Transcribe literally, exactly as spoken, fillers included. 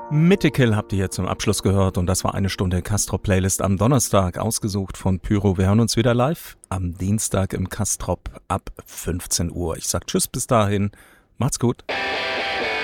Mythical habt ihr hier zum Abschluss gehört und das war eine Stunde Kastrop-Playlist am Donnerstag, ausgesucht von Pyro. Wir hören uns wieder live am Dienstag im Kastrop ab fünfzehn Uhr. Ich sag Tschüss bis dahin, macht's gut.